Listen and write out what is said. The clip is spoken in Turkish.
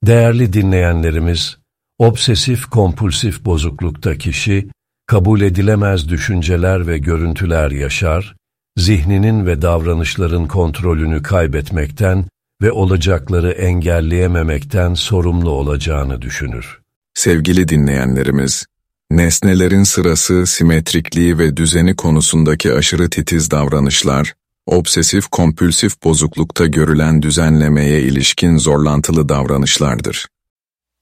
Değerli dinleyenlerimiz, obsesif kompulsif bozuklukta kişi, kabul edilemez düşünceler ve görüntüler yaşar, zihninin ve davranışların kontrolünü kaybetmekten ve olacakları engelleyememekten sorumlu olacağını düşünür. Sevgili dinleyenlerimiz, nesnelerin sırası, simetrikliği ve düzeni konusundaki aşırı titiz davranışlar, obsesif kompulsif bozuklukta görülen düzenlemeye ilişkin zorlantılı davranışlardır.